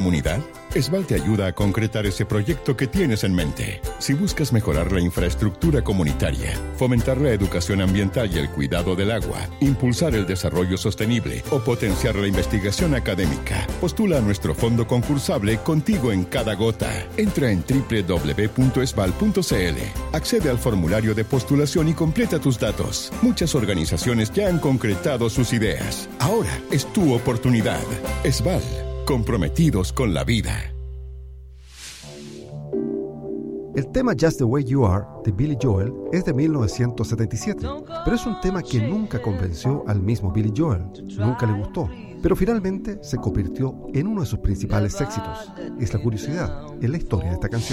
comunidad? Esval te ayuda a concretar ese proyecto que tienes en mente. Si buscas mejorar la infraestructura comunitaria, fomentar la educación ambiental y el cuidado del agua, impulsar el desarrollo sostenible o potenciar la investigación académica, postula a nuestro fondo concursable Contigo en Cada Gota. Entra en www.esval.cl, accede al formulario de postulación y completa tus datos. Muchas organizaciones ya han concretado sus ideas. Ahora es tu oportunidad. Esval, comprometidos con la vida. El tema Just the Way You Are de Billy Joel es de 1977, pero es un tema que nunca convenció al mismo Billy Joel, nunca le gustó, pero finalmente se convirtió en uno de sus principales éxitos. Es la curiosidad en la historia de esta canción.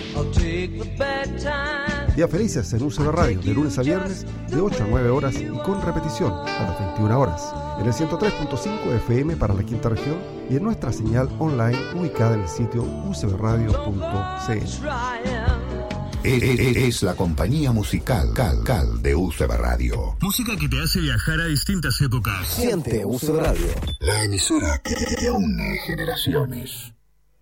Días felices en UCB Radio, de lunes a viernes, de 8 a 9 horas y con repetición a las 21 horas, en el 103.5 FM para la quinta región y en nuestra señal online ubicada en el sitio ucbradio.cl. Es la compañía musical de UCB Radio. Música que te hace viajar a distintas épocas. Siente UCB Radio, la emisora que une generaciones.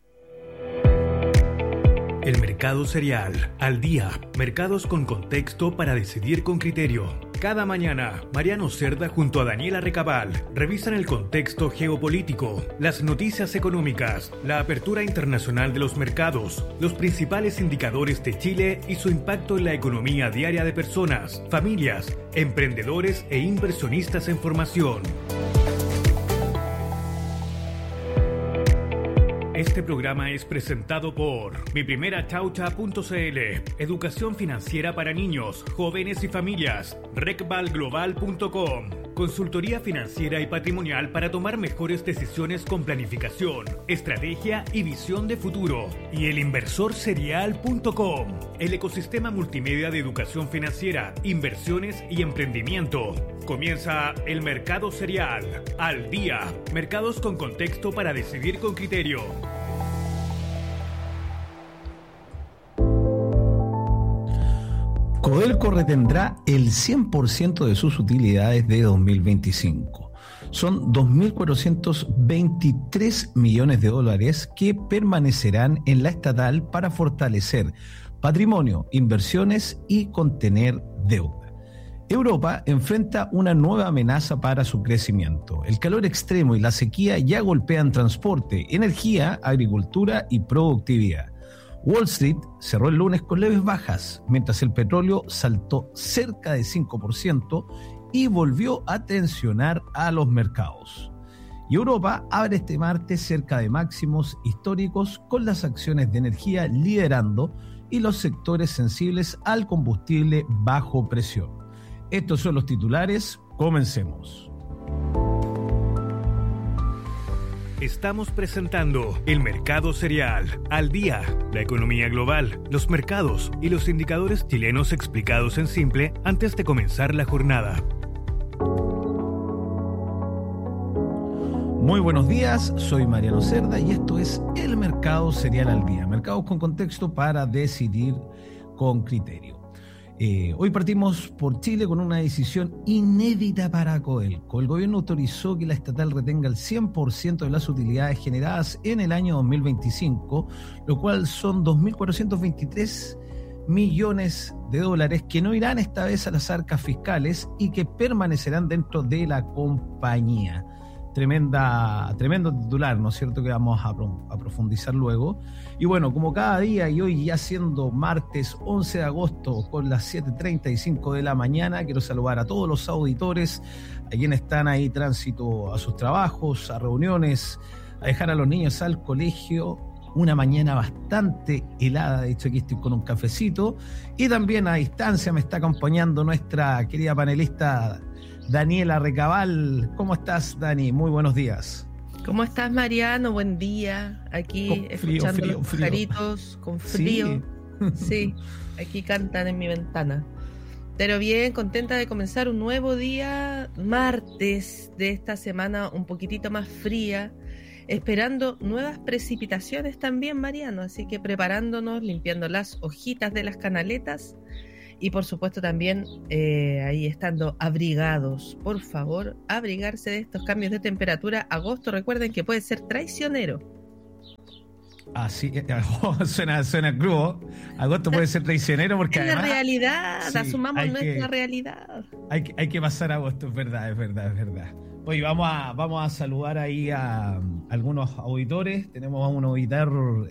El mercado cereal, al día, mercados con contexto para decidir con criterio. Cada mañana, Mariano Cerda junto a Daniela Recabal revisan el contexto geopolítico, las noticias económicas, la apertura internacional de los mercados, los principales indicadores de Chile y su impacto en la economía diaria de personas, familias, emprendedores e inversionistas en formación. Este programa es presentado por miprimerachaucha.cl, educación financiera para niños, jóvenes y familias, recvalglobal.com, consultoría financiera y patrimonial para tomar mejores decisiones con planificación, estrategia y visión de futuro, y elinversorserial.com, el ecosistema multimedia de educación financiera, inversiones y emprendimiento. Comienza el Mercado Cereal, al día, mercados con contexto para decidir con criterio. Codelco retendrá el 100% de sus utilidades de 2025. Son 2.423 millones de dólares que permanecerán en la estatal para fortalecer patrimonio, inversiones y contener deuda. Europa enfrenta una nueva amenaza para su crecimiento. El calor extremo y la sequía ya golpean transporte, energía, agricultura y productividad. Wall Street cerró el lunes con leves bajas, mientras el petróleo saltó cerca de 5% y volvió a tensionar a los mercados. Y Europa abre este martes cerca de máximos históricos, con las acciones de energía liderando y los sectores sensibles al combustible bajo presión. Estos son los titulares, comencemos. Estamos presentando el Mercado Cereal, al día, la economía global, los mercados y los indicadores chilenos explicados en simple antes de comenzar la jornada. Muy buenos días, soy Mariano Cerda y esto es el Mercado Cereal al día, mercados con contexto para decidir con criterio. Hoy partimos por Chile con una decisión inédita para Codelco. El gobierno autorizó que la estatal retenga el 100% de las utilidades generadas en el año 2025, lo cual son 2.423 millones de dólares que no irán esta vez a las arcas fiscales y que permanecerán dentro de la compañía. Tremendo titular, ¿no es cierto?, que vamos a profundizar luego. Y bueno, como cada día y hoy ya siendo martes 11 de agosto con las 7:35 de la mañana, quiero saludar a todos los auditores, a quienes están ahí tránsito a sus trabajos, a reuniones, a dejar a los niños al colegio. Una mañana bastante helada, de hecho aquí estoy con un cafecito. Y también a distancia me está acompañando nuestra querida panelista Daniela Recabal. ¿Cómo estás, Dani? Muy buenos días. ¿Cómo estás, Mariano? Buen día. Aquí escuchando los pajaritos con frío. Sí, aquí cantan en mi ventana. Pero bien, contenta de comenzar un nuevo día, martes de esta semana un poquitito más fría, esperando nuevas precipitaciones también, Mariano. Así que preparándonos, limpiando las hojitas de las canaletas. Y por supuesto también ahí estando abrigados. Por favor, abrigarse de estos cambios de temperatura. Agosto, recuerden que puede ser traicionero. Así, suena crudo. Agosto puede ser traicionero porque es además... la realidad, sí, asumamos nuestra realidad. Hay que pasar agosto, es verdad. Oye, vamos a saludar ahí a algunos auditores. Tenemos a un auditor,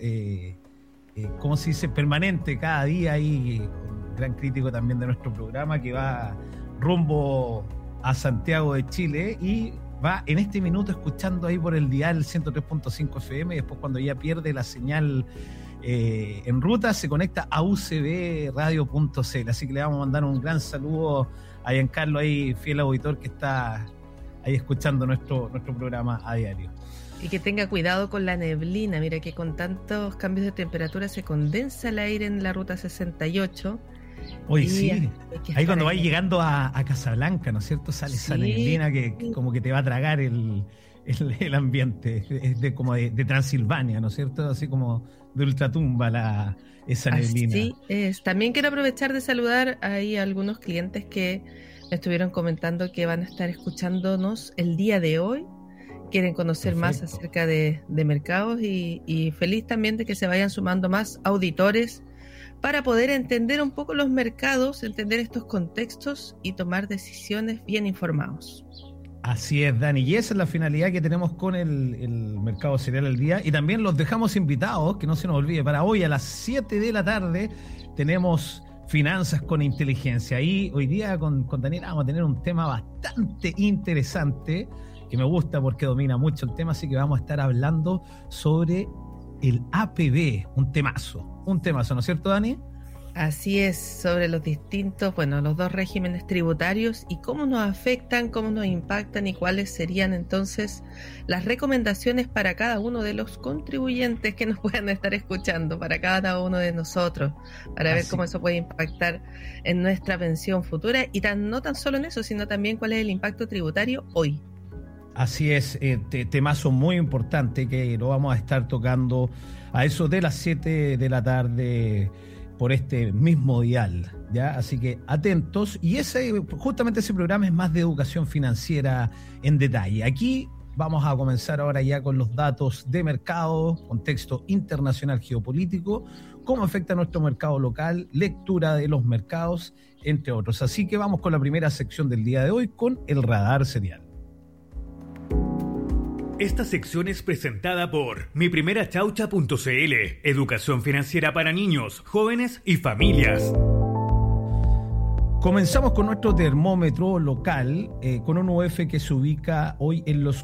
¿cómo se dice? Permanente cada día ahí, un gran crítico también de nuestro programa que va rumbo a Santiago de Chile y va en este minuto escuchando ahí por el dial 103.5 FM y después cuando ya pierde la señal en ruta se conecta a ucbradio.cl. Así que le vamos a mandar un gran saludo a Giancarlo ahí, fiel auditor que está ahí escuchando nuestro programa a diario. Y que tenga cuidado con la neblina. Mira que con tantos cambios de temperatura se condensa el aire en la ruta 68. Hoy sí, ahí cuando vais llegando a Casablanca, ¿no es cierto? Sale esa neblina que como que te va a tragar el ambiente, es como de Transilvania, ¿no es cierto? Así como de ultratumba esa neblina. Sí, es. También quiero aprovechar de saludar ahí a algunos clientes que me estuvieron comentando que van a estar escuchándonos el día de hoy. Quieren conocer más acerca de mercados y feliz también de que se vayan sumando más auditores para poder entender un poco los mercados, entender estos contextos y tomar decisiones bien informados. Así es, Dani, y esa es la finalidad que tenemos con el Mercado Cereal al Día, y también los dejamos invitados, que no se nos olvide, para hoy a las 7 de la tarde tenemos Finanzas con Inteligencia, y hoy día con Daniela vamos a tener un tema bastante interesante, que me gusta porque domina mucho el tema, así que vamos a estar hablando sobre el APB, un temazo, ¿no es cierto, Dani? Así es, sobre los distintos, los dos regímenes tributarios y cómo nos afectan, cómo nos impactan y cuáles serían entonces las recomendaciones para cada uno de los contribuyentes que nos puedan estar escuchando, para cada uno de nosotros, para ver cómo eso puede impactar en nuestra pensión futura y no tan solo en eso, sino también cuál es el impacto tributario hoy. Así es, temazo muy importante que lo vamos a estar tocando a eso de las 7 de la tarde por este mismo dial, ¿ya? Así que atentos. Y justamente ese programa es más de educación financiera en detalle. Aquí vamos a comenzar ahora ya con los datos de mercado, contexto internacional geopolítico, cómo afecta a nuestro mercado local, lectura de los mercados, entre otros. Así que vamos con la primera sección del día de hoy con el radar cereal. Esta sección es presentada por miprimerachaucha.cl, educación financiera para niños, jóvenes y familias. Comenzamos con nuestro termómetro local, con un UF que se ubica hoy en los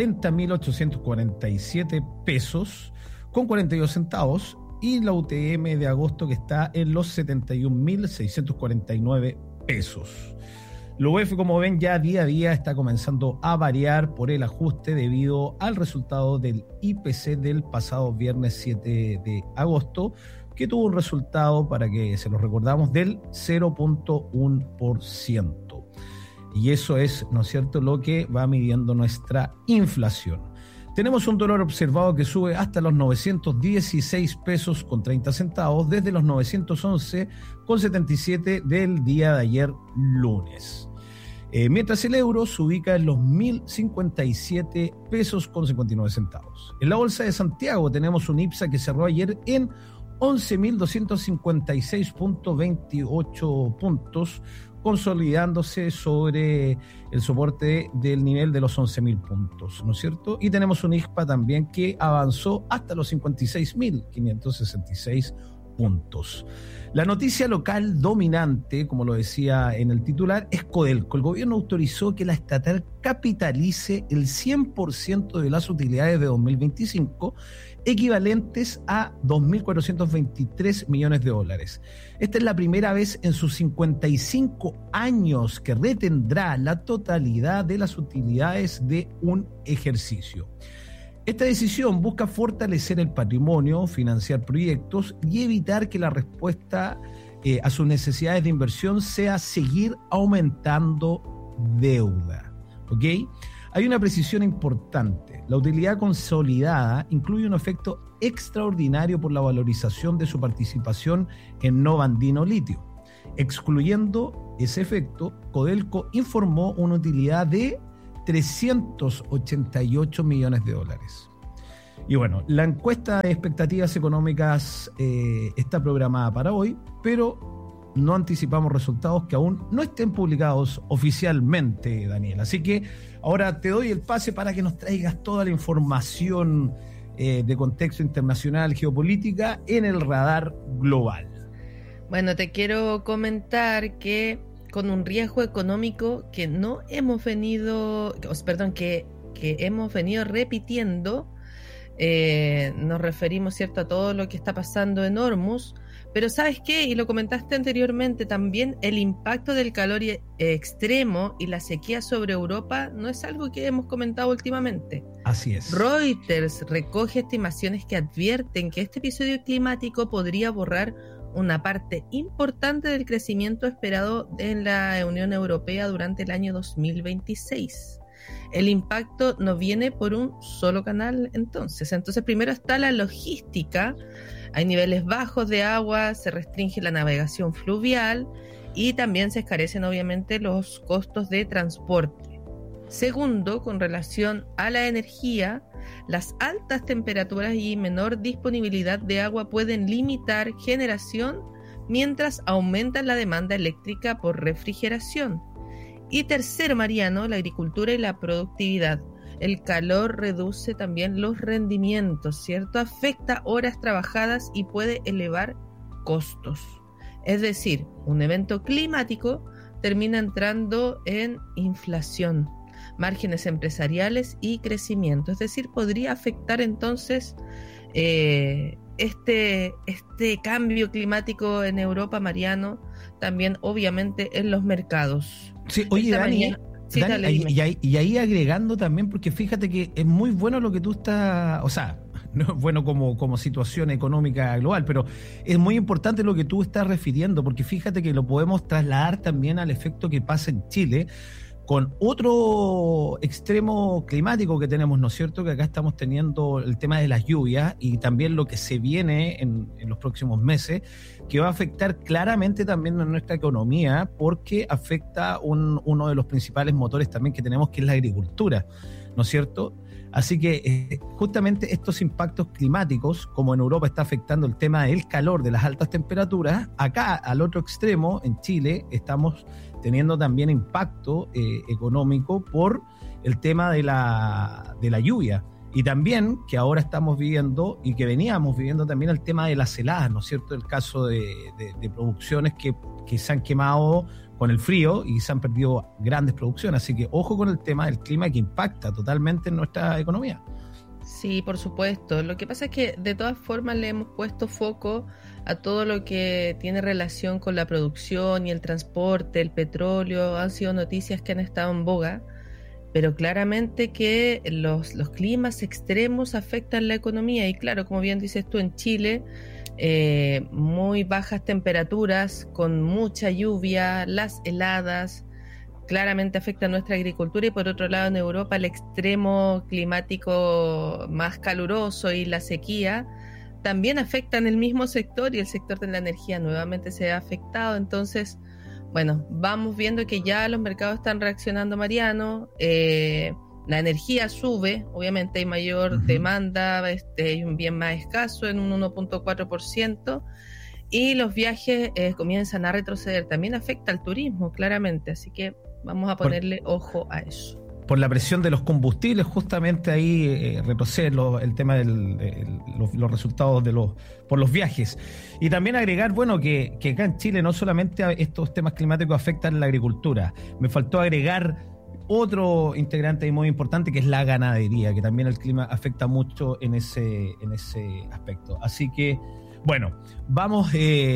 40.847 pesos con 42 centavos y la UTM de agosto que está en los 71.649 pesos. Lo UF, como ven, ya día a día está comenzando a variar por el ajuste debido al resultado del IPC del pasado viernes 7 de agosto, que tuvo un resultado, para que se lo recordamos, del 0.1%. Y eso es, ¿no es cierto?, lo que va midiendo nuestra inflación. Tenemos un dólar observado que sube hasta los 916 pesos con 30 centavos, desde los 911,77 del día de ayer lunes. Mientras el euro se ubica en los 1.057 pesos con 59 centavos. En la bolsa de Santiago tenemos un IPSA que cerró ayer en 11.256.28 puntos, consolidándose sobre el soporte del nivel de los 11.000 puntos, ¿no es cierto? Y tenemos un IXPA también que avanzó hasta los 56.566 puntos. La noticia local dominante, como lo decía en el titular, es Codelco. El gobierno autorizó que la estatal capitalice el 100% de las utilidades de 2025, equivalentes a 2.423 millones de dólares. Esta es la primera vez en sus 55 años que retendrá la totalidad de las utilidades de un ejercicio. Esta decisión busca fortalecer el patrimonio, financiar proyectos y evitar que la respuesta a sus necesidades de inversión sea seguir aumentando deuda. ¿Ok? Hay una precisión importante. La utilidad consolidada incluye un efecto extraordinario por la valorización de su participación en Nova Andino Litio. Excluyendo ese efecto, Codelco informó una utilidad de 388 millones de dólares. Y bueno, la encuesta de expectativas económicas está programada para hoy, pero no anticipamos resultados que aún no estén publicados oficialmente, Daniel. Así que ahora te doy el pase para que nos traigas toda la información de contexto internacional, geopolítica, en el radar global. Bueno, te quiero comentar que con un riesgo económico que hemos venido repitiendo, nos referimos, ¿cierto?, a todo lo que está pasando en Hormuz, pero ¿sabes qué? Y lo comentaste anteriormente también, el impacto del calor extremo y la sequía sobre Europa no es algo que hemos comentado últimamente. Así es. Reuters recoge estimaciones que advierten que este episodio climático podría borrar una parte importante del crecimiento esperado en la Unión Europea durante el año 2026. El impacto no viene por un solo canal entonces primero está la logística. Hay niveles bajos de agua, se restringe la navegación fluvial y también se escarecen obviamente los costos de transporte. Segundo, con relación a la energía, las altas temperaturas y menor disponibilidad de agua pueden limitar generación mientras aumentan la demanda eléctrica por refrigeración. Y tercero, Mariano, la agricultura y la productividad. El calor reduce también los rendimientos, ¿cierto? Afecta horas trabajadas y puede elevar costos. Es decir, un evento climático termina entrando en inflación, márgenes empresariales y crecimiento. Es decir, podría afectar entonces este cambio climático en Europa, Mariano, también obviamente en los mercados. Sí, oye, Dani, y ahí agregando también, porque fíjate que es muy bueno lo que tú estás, o sea, no es bueno como situación económica global, pero es muy importante lo que tú estás refiriendo, porque fíjate que lo podemos trasladar también al efecto que pasa en Chile, con otro extremo climático que tenemos, ¿no es cierto? Que acá estamos teniendo el tema de las lluvias y también lo que se viene en los próximos meses, que va a afectar claramente también a nuestra economía, porque afecta uno de los principales motores también que tenemos, que es la agricultura, ¿no es cierto? Así que justamente estos impactos climáticos, como en Europa está afectando el tema del calor, de las altas temperaturas, acá al otro extremo, en Chile, estamos teniendo también impacto económico por el tema de la lluvia. Y también que ahora estamos viviendo y que veníamos viviendo también el tema de las heladas, ¿no es cierto? El caso de producciones que se han quemado con el frío y se han perdido grandes producciones. Así que ojo con el tema del clima, que impacta totalmente en nuestra economía. Sí, por supuesto. Lo que pasa es que de todas formas le hemos puesto foco a todo lo que tiene relación con la producción y el transporte, el petróleo. Han sido noticias que han estado en boga, pero claramente que los climas extremos afectan la economía. Y claro, como bien dices tú, en Chile, muy bajas temperaturas, con mucha lluvia, las heladas, claramente afecta a nuestra agricultura. Y por otro lado, en Europa, el extremo climático más caluroso y la sequía también afectan el mismo sector, y el sector de la energía nuevamente se ha afectado. Entonces, bueno, vamos viendo que ya los mercados están reaccionando, Mariano. La energía sube, obviamente hay mayor demanda, hay un bien más escaso en un 1.4%, y los viajes comienzan a retroceder. También afecta al turismo, claramente, así que vamos a ponerle ojo a eso. Por la presión de los combustibles, justamente ahí retrocede el tema de los resultados por los viajes. Y también agregar, bueno, que acá en Chile no solamente estos temas climáticos afectan la agricultura. Me faltó agregar otro integrante muy importante, que es la ganadería, que también el clima afecta mucho en ese aspecto. Así que, bueno, vamos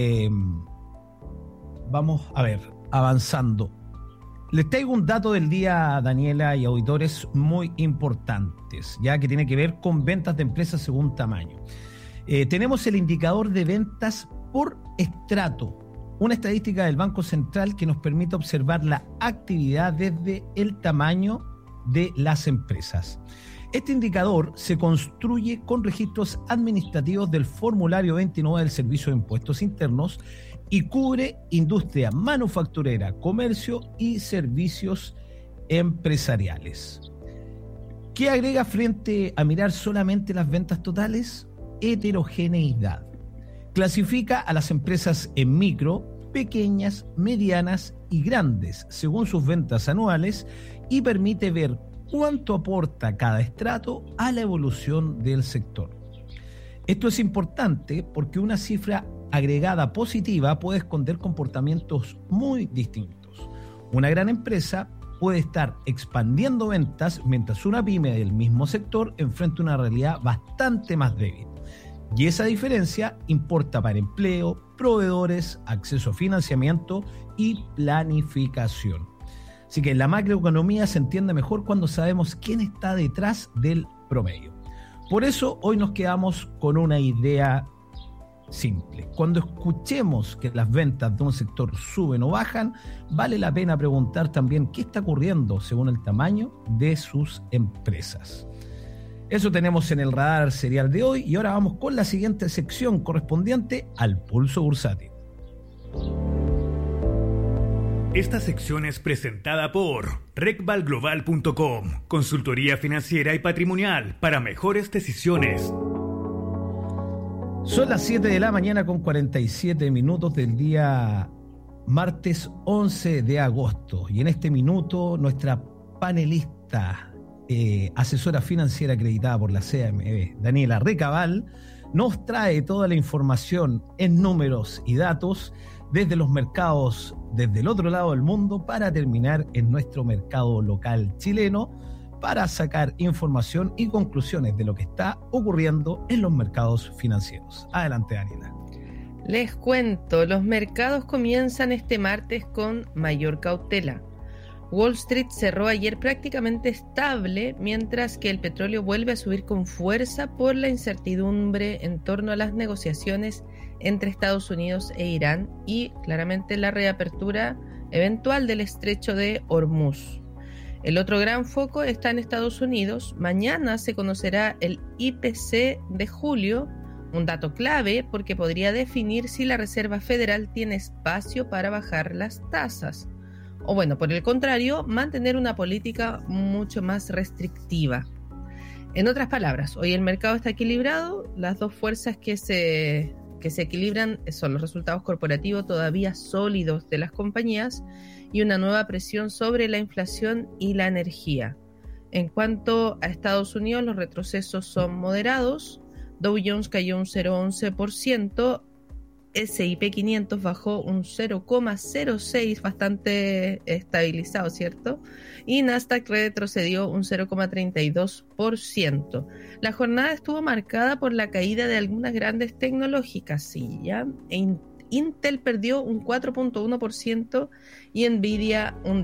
a ver, avanzando. Les traigo un dato del día, Daniela y auditores, muy importantes, ya que tiene que ver con ventas de empresas según tamaño. Tenemos el indicador de ventas por estrato, una estadística del Banco Central que nos permite observar la actividad desde el tamaño de las empresas. Este indicador se construye con registros administrativos del formulario 29 del Servicio de Impuestos Internos y cubre industria manufacturera, comercio y servicios empresariales. ¿Qué agrega frente a mirar solamente las ventas totales? Heterogeneidad. Clasifica a las empresas en micro, pequeñas, medianas y grandes según sus ventas anuales y permite ver cuánto aporta cada estrato a la evolución del sector. Esto es importante porque una cifra agregada positiva puede esconder comportamientos muy distintos. Una gran empresa puede estar expandiendo ventas mientras una pyme del mismo sector enfrenta una realidad bastante más débil. Y esa diferencia importa para empleo, proveedores, acceso a financiamiento y planificación. Así que la macroeconomía se entiende mejor cuando sabemos quién está detrás del promedio. Por eso hoy nos quedamos con una idea simple. Cuando escuchemos que las ventas de un sector suben o bajan, vale la pena preguntar también qué está ocurriendo según el tamaño de sus empresas. Eso tenemos en el radar serial de hoy y ahora vamos con la siguiente sección correspondiente al pulso bursátil. Esta sección es presentada por recvalglobal.com, consultoría financiera y patrimonial para mejores decisiones. Son las 7 de la mañana con 47 minutos del día martes 11 de agosto y en este minuto nuestra panelista asesora financiera acreditada por la CMB, Daniela Recabal, nos trae toda la información en números y datos desde los mercados, desde el otro lado del mundo, para terminar en nuestro mercado local chileno, para sacar información y conclusiones de lo que está ocurriendo en los mercados financieros. Adelante, Daniela. Les cuento, los mercados comienzan este martes con mayor cautela. Wall Street cerró ayer prácticamente estable, mientras que el petróleo vuelve a subir con fuerza por la incertidumbre en torno a las negociaciones entre Estados Unidos e Irán y claramente la reapertura eventual del estrecho de Hormuz. El otro gran foco está en Estados Unidos. Mañana se conocerá el IPC de julio, un dato clave porque podría definir si la Reserva Federal tiene espacio para bajar las tasas. O bueno, por el contrario, mantener una política mucho más restrictiva. En otras palabras, hoy el mercado está equilibrado. Las dos fuerzas que se equilibran son los resultados corporativos todavía sólidos de las compañías y una nueva presión sobre la inflación y la energía. En cuanto a Estados Unidos, los retrocesos son moderados. Dow Jones cayó un 0,11%, S&P 500 bajó un 0,06%, bastante estabilizado, ¿cierto? Y Nasdaq retrocedió un 0,32%. La jornada estuvo marcada por la caída de algunas grandes tecnológicas, sí, ¿ya? Intel perdió un 4,1% y Nvidia un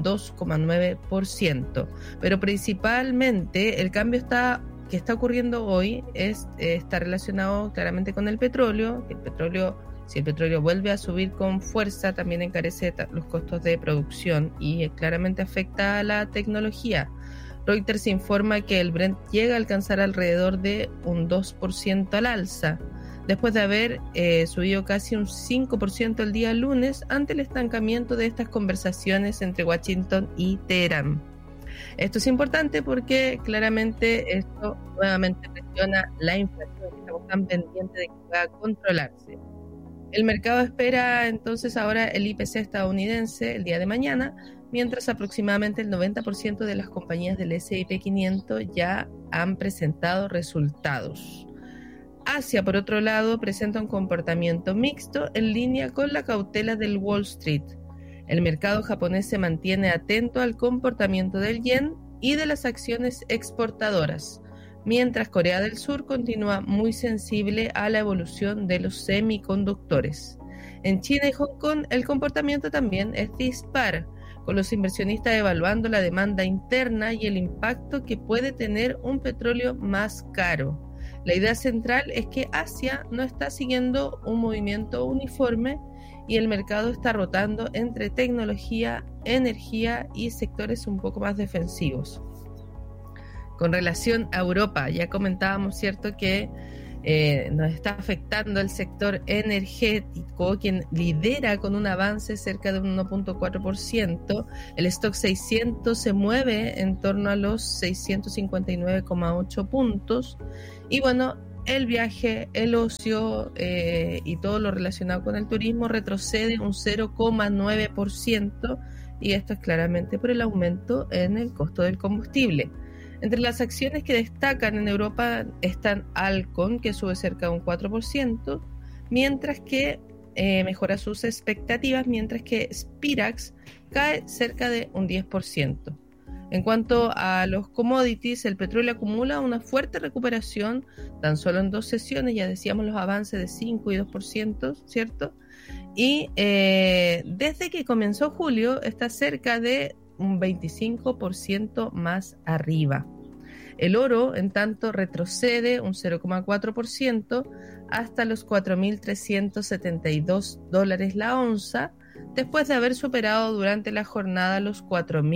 2,9%. Pero principalmente el cambio que está ocurriendo hoy está relacionado claramente con el petróleo. Si el petróleo vuelve a subir con fuerza, también encarece los costos de producción y claramente afecta a la tecnología. Reuters informa que el Brent llega a alcanzar alrededor de un 2% al alza, después de haber subido casi un 5% el día lunes ante el estancamiento de estas conversaciones entre Washington y Teherán. Esto es importante porque claramente esto nuevamente presiona la inflación, que estamos tan pendientes de que pueda controlarse. El mercado espera entonces ahora el IPC estadounidense el día de mañana, mientras aproximadamente el 90% de las compañías del S&P 500 ya han presentado resultados. Asia, por otro lado, presenta un comportamiento mixto en línea con la cautela del Wall Street. El mercado japonés se mantiene atento al comportamiento del yen y de las acciones exportadoras, mientras Corea del Sur continúa muy sensible a la evolución de los semiconductores. En China y Hong Kong el comportamiento también es dispar, con los inversionistas evaluando la demanda interna y el impacto que puede tener un petróleo más caro. La idea central es que Asia no está siguiendo un movimiento uniforme y el mercado está rotando entre tecnología, energía y sectores un poco más defensivos. Con relación a Europa, ya comentábamos, ¿cierto?, que nos está afectando el sector energético, quien lidera con un avance cerca de un 1.4%. El stock 600 se mueve en torno a los 659,8 puntos. Y bueno, el viaje, el ocio y todo lo relacionado con el turismo retrocede un 0,9%, y esto es claramente por el aumento en el costo del combustible. Entre las acciones que destacan en Europa están Alcon, que sube cerca de un 4%, mientras que mejora sus expectativas, mientras que Spirax cae cerca de un 10%. En cuanto a los commodities, el petróleo acumula una fuerte recuperación tan solo en 2 sesiones, ya decíamos los avances de 5 y 2%, ¿cierto? Y desde que comenzó julio está cerca de un 25% más arriba. El oro, en tanto, retrocede un 0,4% hasta los $4.372 la onza, después de haber superado durante la jornada los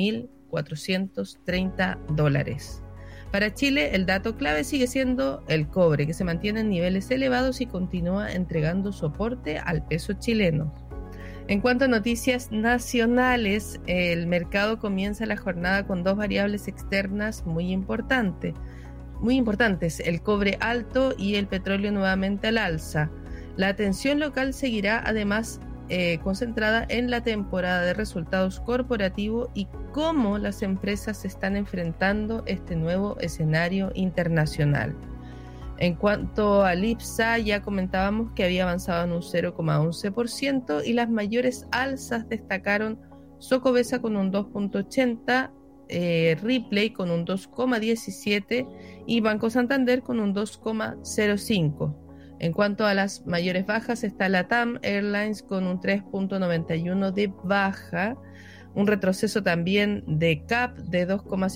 $4.430. Para Chile, el dato clave sigue siendo el cobre, que se mantiene en niveles elevados y continúa entregando soporte al peso chileno. En cuanto a noticias nacionales, el mercado comienza la jornada con 2 variables externas muy importantes, el cobre alto y el petróleo nuevamente al alza. La atención local seguirá además concentrada en la temporada de resultados corporativos y cómo las empresas están enfrentando este nuevo escenario internacional. En cuanto al IPSA, ya comentábamos que había avanzado en un 0,11% y las mayores alzas destacaron Socobesa con un 2,80%, Ripley con un 2,17% y Banco Santander con un 2,05%. En cuanto a las mayores bajas está LATAM Airlines con un 3,91% de baja, un retroceso también de CAP de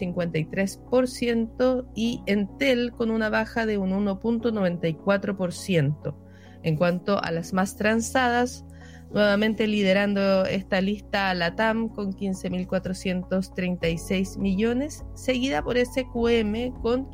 2,53% y Entel con una baja de un 1,94%. En cuanto a las más transadas, nuevamente liderando esta lista LATAM con 15.436 millones, seguida por SQM con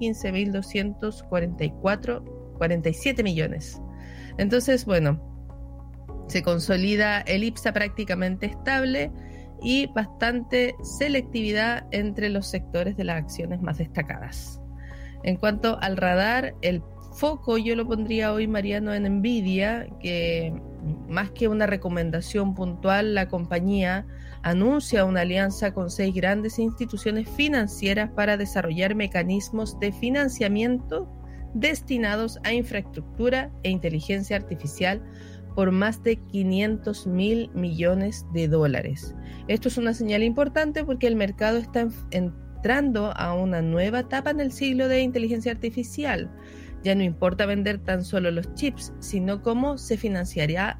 15.247 millones. Entonces, bueno, se consolida el IPSA prácticamente estable y bastante selectividad entre los sectores de las acciones más destacadas. En cuanto al radar, el foco yo lo pondría hoy, Mariano, en Nvidia, que más que una recomendación puntual, la compañía anuncia una alianza con 6 grandes instituciones financieras para desarrollar mecanismos de financiamiento destinados a infraestructura e inteligencia artificial por más de $500.000 millones. Esto es una señal importante porque el mercado está entrando a una nueva etapa en el siglo de inteligencia artificial. Ya no importa vender tan solo los chips, sino cómo se financiaría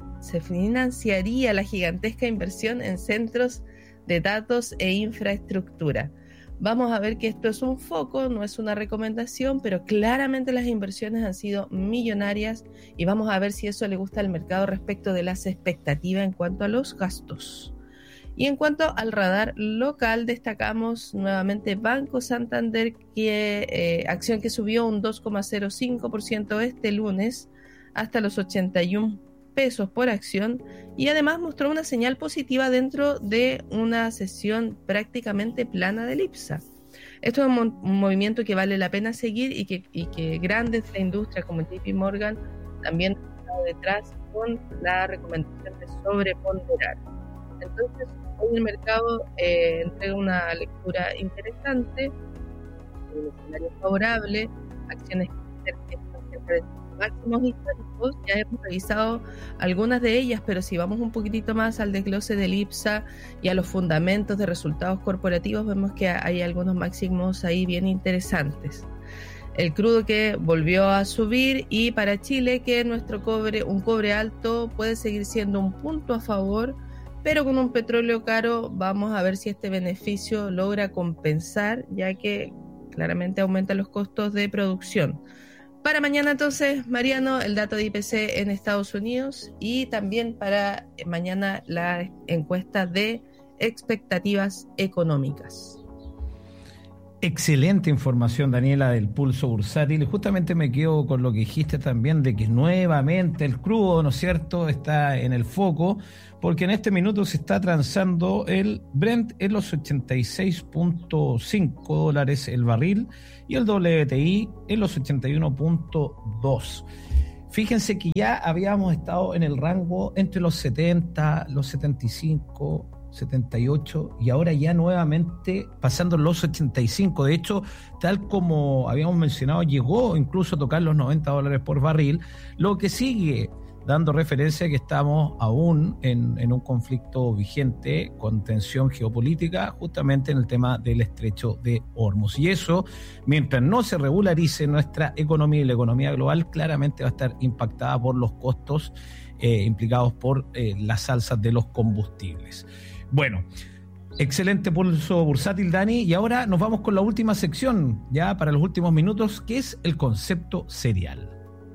la gigantesca inversión en centros de datos e infraestructura. Vamos a ver que esto es un foco, no es una recomendación, pero claramente las inversiones han sido millonarias y vamos a ver si eso le gusta al mercado respecto de las expectativas en cuanto a los gastos. Y en cuanto al radar local, destacamos nuevamente Banco Santander, acción que subió un 2,05% este lunes hasta los 81 pesos por acción, y además mostró una señal positiva dentro de una sesión prácticamente plana del IPSA. Esto es un movimiento que vale la pena seguir y que grandes de la industria como JP Morgan también han estado detrás con la recomendación de sobreponderar. Entonces, hoy el mercado entrega una lectura interesante, un escenario favorable, acciones que están cerca de máximos históricos. Ya hemos revisado algunas de ellas, pero si vamos un poquitito más al desglose del IPSA y a los fundamentos de resultados corporativos, vemos que hay algunos máximos ahí bien interesantes. El crudo que volvió a subir, y para Chile que un cobre alto puede seguir siendo un punto a favor, pero con un petróleo caro vamos a ver si este beneficio logra compensar, ya que claramente aumenta los costos de producción. Para mañana entonces, Mariano, el dato de IPC en Estados Unidos, y también para mañana la encuesta de expectativas económicas. Excelente información, Daniela, del pulso bursátil. Y justamente me quedo con lo que dijiste también de que nuevamente el crudo, ¿no es cierto?, está en el foco, porque en este minuto se está transando el Brent en los $86.5 el barril y el WTI en los 81.2. Fíjense que ya habíamos estado en el rango entre los 70, los 75, 78 y ahora ya nuevamente pasando los 85. De hecho, tal como habíamos mencionado, llegó incluso a tocar los $90 por barril, lo que sigue dando referencia a que estamos aún en un conflicto vigente con tensión geopolítica justamente en el tema del estrecho de Hormuz. Y eso, mientras no se regularice nuestra economía y la economía global, claramente va a estar impactada por los costos implicados por las alzas de los combustibles. Bueno, excelente pulso bursátil, Dani, y ahora nos vamos con la última sección, ya para los últimos minutos, que es el concepto serial.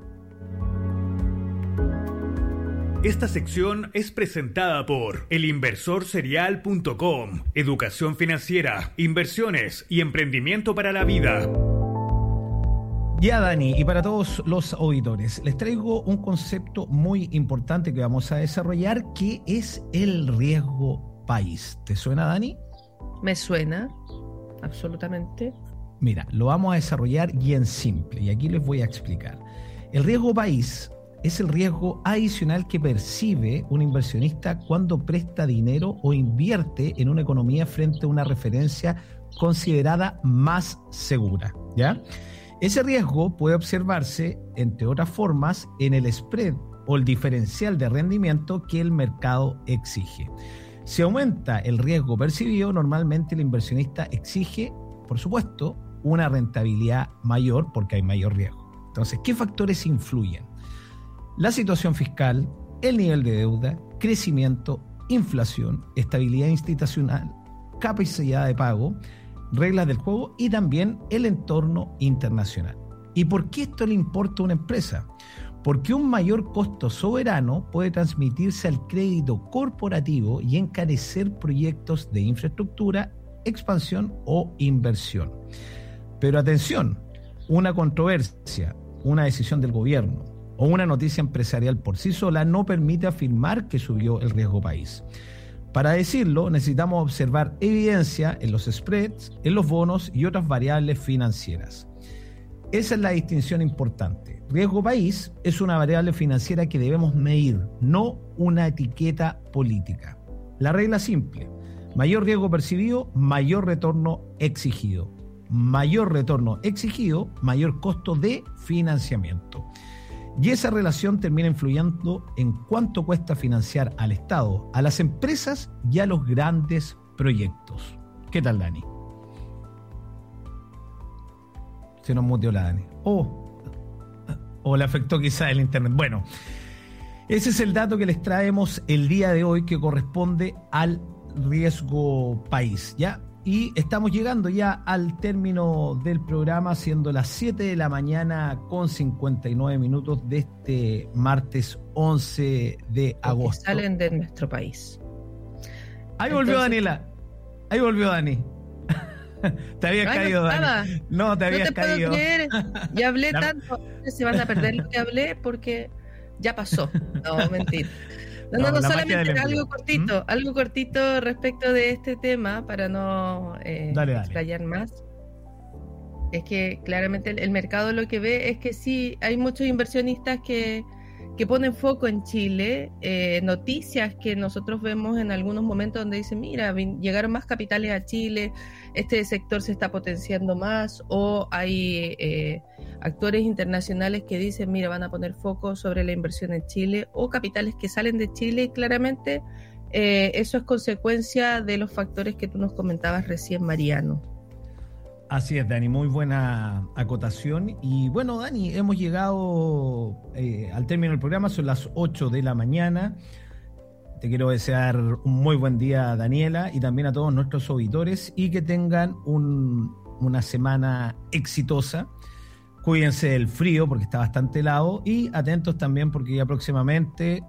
Esta sección es presentada por elinversorserial.com, educación financiera, inversiones y emprendimiento para la vida. Ya, Dani, y para todos los auditores, les traigo un concepto muy importante que vamos a desarrollar, que es el riesgo país. ¿Te suena, Dani? Me suena, absolutamente. Mira, lo vamos a desarrollar bien simple y aquí les voy a explicar. El riesgo país es el riesgo adicional que percibe un inversionista cuando presta dinero o invierte en una economía frente a una referencia considerada más segura, ¿ya? Ese riesgo puede observarse, entre otras formas, en el spread o el diferencial de rendimiento que el mercado exige. Si aumenta el riesgo percibido, normalmente el inversionista exige, por supuesto, una rentabilidad mayor porque hay mayor riesgo. Entonces, ¿qué factores influyen? La situación fiscal, el nivel de deuda, crecimiento, inflación, estabilidad institucional, capacidad de pago, reglas del juego y también el entorno internacional. ¿Y por qué esto le importa a una empresa? Porque un mayor costo soberano puede transmitirse al crédito corporativo y encarecer proyectos de infraestructura, expansión o inversión. Pero atención, una controversia, una decisión del gobierno o una noticia empresarial por sí sola no permite afirmar que subió el riesgo país. Para decirlo, necesitamos observar evidencia en los spreads, en los bonos y otras variables financieras. Esa es la distinción importante. Riesgo país es una variable financiera que debemos medir, no una etiqueta política. La regla simple: mayor riesgo percibido, mayor retorno exigido. Mayor retorno exigido, mayor costo de financiamiento. Y esa relación termina influyendo en cuánto cuesta financiar al Estado, a las empresas y a los grandes proyectos. ¿Qué tal, Dani? Se nos muteó la Dani. O le afectó quizá el internet. Bueno, ese es el dato que les traemos el día de hoy que corresponde al riesgo país, ¿ya? Y estamos llegando ya al término del programa, siendo las 7 de la mañana con 59 minutos de este martes 11 de agosto. Que salen de nuestro país. Ahí volvió Daniela. Ahí volvió Dani. Te habías caído, Dani. No, te habías caído. Puedo creer. Ya hablé tanto. Se van a perder lo que hablé porque ya pasó. No, mentira. No, solamente algo cortito respecto de este tema para no explayar más. Es que claramente el mercado lo que ve es que sí, hay muchos inversionistas que ponen foco en Chile, noticias que nosotros vemos en algunos momentos donde dicen, mira, llegaron más capitales a Chile, este sector se está potenciando más, o hay actores internacionales que dicen, mira, van a poner foco sobre la inversión en Chile, o capitales que salen de Chile, y claramente eso es consecuencia de los factores que tú nos comentabas recién, Mariano. Así es, Dani, muy buena acotación. Y bueno, Dani, hemos llegado al término del programa, son las 8 de la mañana. Te quiero desear un muy buen día, Daniela, y también a todos nuestros auditores, y que tengan una semana exitosa. Cuídense del frío porque está bastante helado, y atentos también porque ya próximamente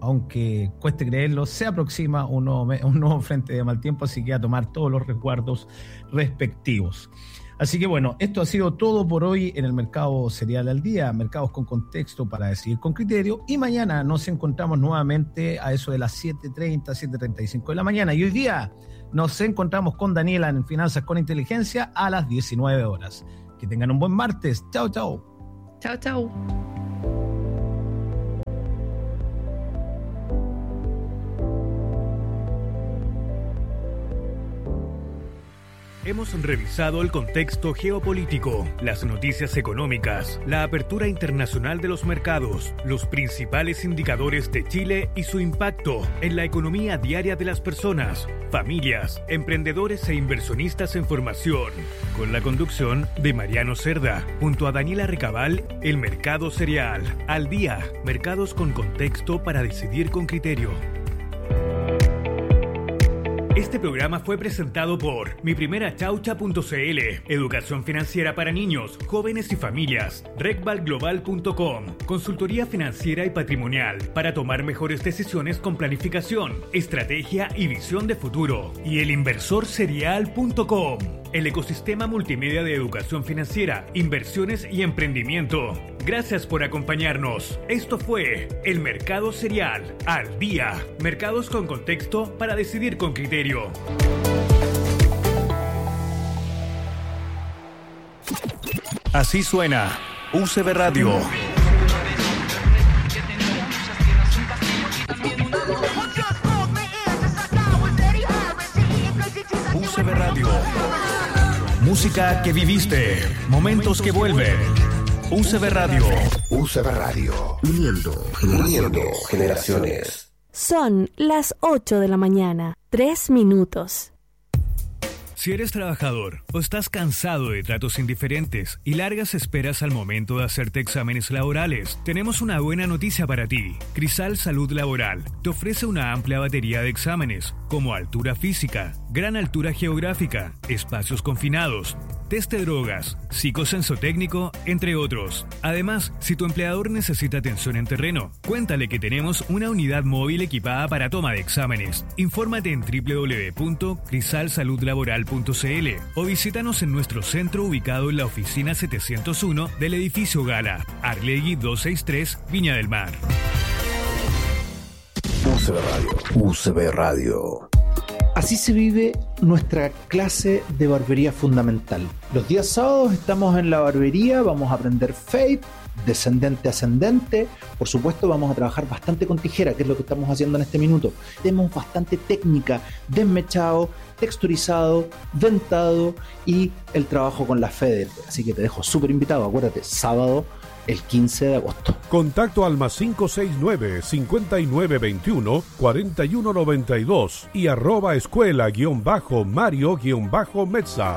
aunque cueste creerlo, se aproxima un nuevo frente de mal tiempo, así que a tomar todos los resguardos respectivos. Así que bueno, esto ha sido todo por hoy en el Mercado Cereal al Día, mercados con contexto para decidir con criterio, y mañana nos encontramos nuevamente a eso de las 7:30, 7:35 de la mañana, y hoy día nos encontramos con Daniela en Finanzas con Inteligencia a las 19 horas. Que tengan un buen martes. Chao, chao. Chao, chao. Hemos revisado el contexto geopolítico, las noticias económicas, la apertura internacional de los mercados, los principales indicadores de Chile y su impacto en la economía diaria de las personas, familias, emprendedores e inversionistas en formación. Con la conducción de Mariano Cerda, junto a Daniela Recabal, el Mercado Cereal al Día, mercados con contexto para decidir con criterio. Este programa fue presentado por miprimerachaucha.cl, educación financiera para niños, jóvenes y familias, recvalglobal.com, consultoría financiera y patrimonial para tomar mejores decisiones con planificación, estrategia y visión de futuro, y elinversorcerial.com, el ecosistema multimedia de educación financiera, inversiones y emprendimiento. Gracias por acompañarnos. Esto fue El Mercado Cereal al Día. Mercados con contexto para decidir con criterio. Así suena UCB Radio. UCB Radio. Música que viviste. Momentos que vuelven. UCB Radio. UCB Radio. Uniendo generaciones. Son las 8 de la mañana, 3 minutos. Si eres trabajador o estás cansado de tratos indiferentes y largas esperas al momento de hacerte exámenes laborales, tenemos una buena noticia para ti. Crisal Salud Laboral te ofrece una amplia batería de exámenes, como altura física, gran altura geográfica, espacios confinados, test de drogas, psicosensotécnico, entre otros. Además, si tu empleador necesita atención en terreno, cuéntale que tenemos una unidad móvil equipada para toma de exámenes. Infórmate en www.crisalsaludlaboral.cl o visítanos en nuestro centro ubicado en la oficina 701 del edificio Gala, Arlegui 263, Viña del Mar. UCB Radio. UCB Radio. Así se vive nuestra clase de barbería fundamental. Los días sábados estamos en la barbería, vamos a aprender fade, descendente ascendente. Por supuesto vamos a trabajar bastante con tijera, que es lo que estamos haciendo en este minuto. Tenemos bastante técnica, desmechado, texturizado, dentado y el trabajo con la Feder. Así que te dejo súper invitado, acuérdate, sábado el 15 de agosto. Contacto al +569-5921-4192 y @escuela_Mario_Mezza.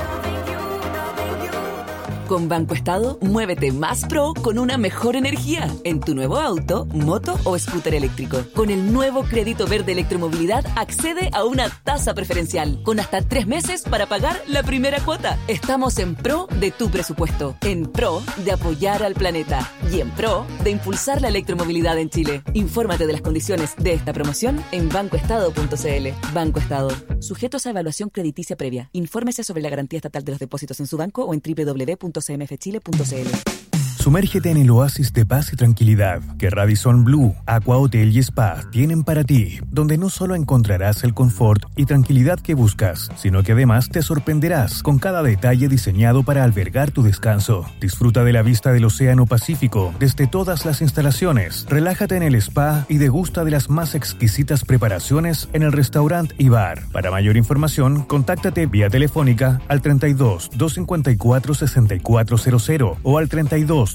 Con Banco Estado, muévete más pro con una mejor energía en tu nuevo auto, moto o scooter eléctrico. Con el nuevo crédito verde electromovilidad, accede a una tasa preferencial con hasta 3 meses para pagar la primera cuota. Estamos en pro de tu presupuesto, en pro de apoyar al planeta y en pro de impulsar la electromovilidad en Chile. Infórmate de las condiciones de esta promoción en bancoestado.cl. Banco Estado. Sujetos a evaluación crediticia previa. Infórmese sobre la garantía estatal de los depósitos en su banco o en www.cmfchile.cl. Sumérgete en el oasis de paz y tranquilidad que Radisson Blu, Aqua Hotel y Spa tienen para ti, donde no solo encontrarás el confort y tranquilidad que buscas, sino que además te sorprenderás con cada detalle diseñado para albergar tu descanso. Disfruta de la vista del Océano Pacífico desde todas las instalaciones, relájate en el spa y degusta de las más exquisitas preparaciones en el restaurante y bar. Para mayor información, contáctate vía telefónica al 32 254 6400 o al 32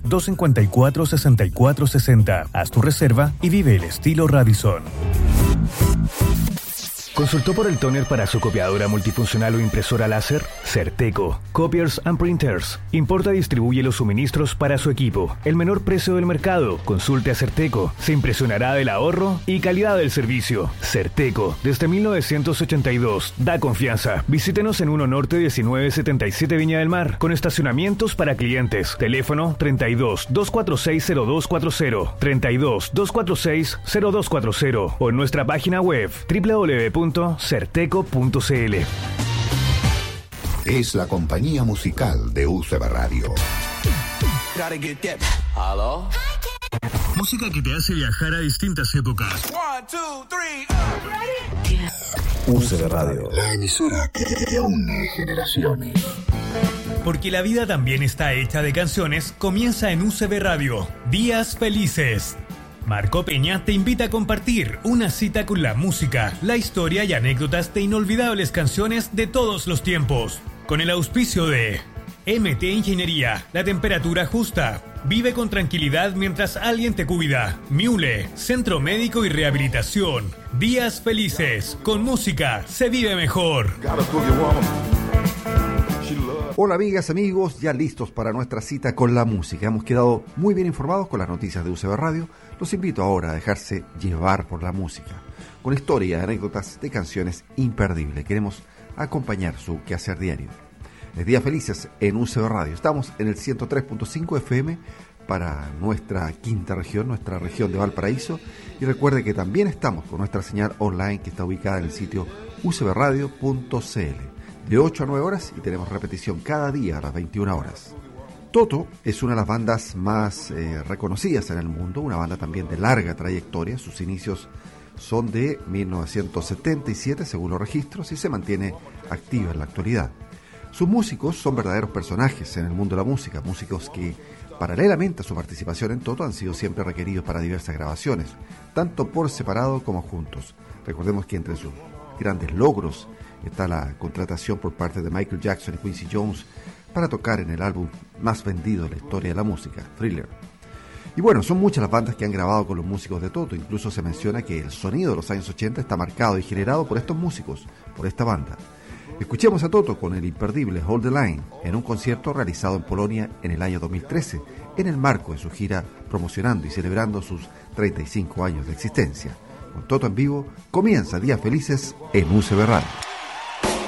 254-6460. Haz tu reserva y vive el estilo Radisson. ¿Consultó por el tóner para su copiadora multifuncional o impresora láser? Certeco. Copiers and Printers. Importa y distribuye los suministros para su equipo. El menor precio del mercado. Consulte a Certeco. Se impresionará del ahorro y calidad del servicio. Certeco. Desde 1982. Da confianza. Visítenos en 1 Norte 1977 Viña del Mar. Con estacionamientos para clientes. Teléfono 32 246 0240. 32 246 0240. O en nuestra página web www.certeco.cl. Es la compañía musical de UCB Radio. ¿Aló? Música que te hace viajar a distintas épocas. 1, 2, 3. UCB Radio, la emisora que une generaciones. Porque la vida también está hecha de canciones, comienza en UCB Radio. Días felices. Marco Peña te invita a compartir una cita con la música, la historia y anécdotas de inolvidables canciones de todos los tiempos. Con el auspicio de MT Ingeniería, la temperatura justa. Vive con tranquilidad mientras alguien te cuida. Miule, Centro Médico y Rehabilitación. Días felices. Con música se vive mejor. Hola amigas, amigos, ya listos para nuestra cita con la música. Hemos quedado muy bien informados con las noticias de UCB Radio. Los invito ahora a dejarse llevar por la música, con historias, anécdotas de canciones imperdibles. Queremos acompañar su quehacer diario. Es Días Felices en UCB Radio. Estamos en el 103.5 FM para nuestra quinta región, nuestra región de Valparaíso. Y recuerde que también estamos con nuestra señal online que está ubicada en el sitio ucbradio.cl. De 8 a 9 horas y tenemos repetición cada día a las 21 horas. Toto es una de las bandas más reconocidas en el mundo, una banda también de larga trayectoria. Sus inicios son de 1977 según los registros y se mantiene activa en la actualidad. Sus músicos son verdaderos personajes en el mundo de la música, músicos que paralelamente a su participación en Toto han sido siempre requeridos para diversas grabaciones, tanto por separado como juntos. Recordemos que entre sus grandes logros está la contratación por parte de Michael Jackson y Quincy Jones para tocar en el álbum más vendido de la historia de la música, Thriller. Y bueno, son muchas las bandas que han grabado con los músicos de Toto. Incluso se menciona que el sonido de los años 80 está marcado y generado por estos músicos, por esta banda. Escuchemos a Toto con el imperdible Hold the Line en un concierto realizado en Polonia en el año 2013, en el marco de su gira promocionando y celebrando sus 35 años de existencia. Con Toto en vivo, comienza Días Felices en UCB Radio.